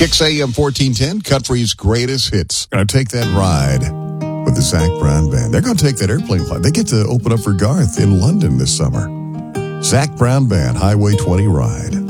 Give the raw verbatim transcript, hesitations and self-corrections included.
Kicks A M fourteen ten, country's greatest hits. Gonna take that ride with the Zach Brown Band. They're gonna take that airplane flight. They get to open up for Garth in London this summer. Zach Brown Band, Highway twenty Ride.